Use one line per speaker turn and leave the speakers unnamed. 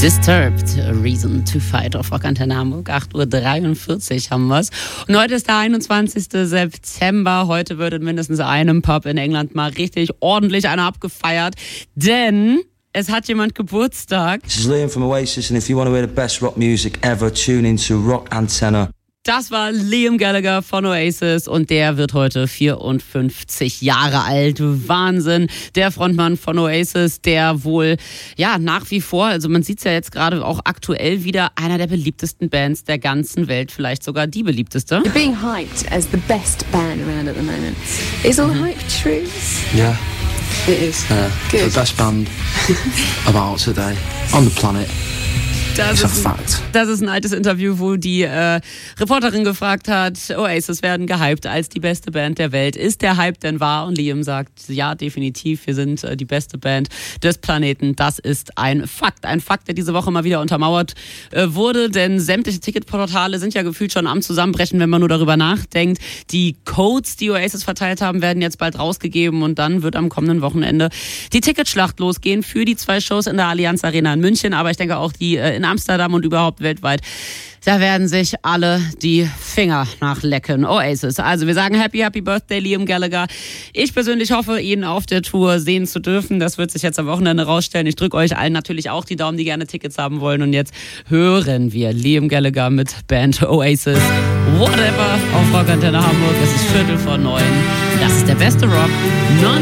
Disturbed, A Reason to Fight auf Rock Antenne Hamburg. 8:43 Uhr haben wir's. Und heute ist der 21. September. Heute wird in mindestens einem Pub in England mal richtig ordentlich einer abgefeiert. Denn es hat jemand Geburtstag.
This is Liam from Oasis and if you want to hear the best rock music ever, tune into Rock Antenne.
Das war Liam Gallagher von Oasis und der wird heute 54 Jahre alt. Wahnsinn. Der Frontmann von Oasis, der wohl nach wie vor, also man sieht es ja jetzt gerade auch aktuell wieder, einer der beliebtesten Bands der ganzen Welt, vielleicht sogar die beliebteste.
You're being hyped as the best band around at the moment. Is all hype true?
Yeah.
It is.
The best band about today on the planet.
Das ist ein altes Interview, wo die Reporterin gefragt hat, Oasis werden gehypt als die beste Band der Welt. Ist der Hype denn wahr? Und Liam sagt, ja, definitiv, wir sind die beste Band des Planeten. Das ist ein Fakt, der diese Woche mal wieder untermauert wurde, denn sämtliche Ticketportale sind ja gefühlt schon am Zusammenbrechen, wenn man nur darüber nachdenkt. Die Codes, die Oasis verteilt haben, werden jetzt bald rausgegeben und dann wird am kommenden Wochenende die Ticketschlacht losgehen für die 2 Shows in der Allianz Arena in München, aber ich denke auch die in Amsterdam und überhaupt weltweit. Da werden sich alle die Finger nachlecken. Oasis. Also wir sagen Happy Birthday, Liam Gallagher. Ich persönlich hoffe, ihn auf der Tour sehen zu dürfen. Das wird sich jetzt am Wochenende rausstellen. Ich drücke euch allen natürlich auch die Daumen, die gerne Tickets haben wollen. Und jetzt hören wir Liam Gallagher mit Band Oasis. Whatever auf Rock Antenne Hamburg. Es ist 8:45. Das ist der beste Rock. Non